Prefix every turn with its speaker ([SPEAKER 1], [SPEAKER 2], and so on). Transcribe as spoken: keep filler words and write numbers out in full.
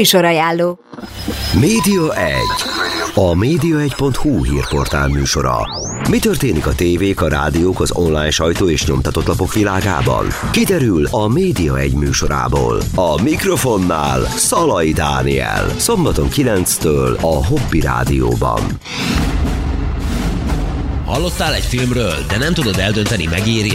[SPEAKER 1] Műsorajánló.
[SPEAKER 2] Média egy. A média egy pont hu hírportál műsora. Mi történik a tévék, a rádiók, az online sajtó és nyomtatott lapok világában? Kiderül a Média egy műsorából. A mikrofonnál Szalai Dániel. Szombaton kilenctől a Hobby Rádióban.
[SPEAKER 3] Hallottál egy filmről, de nem tudod eldönteni, megéri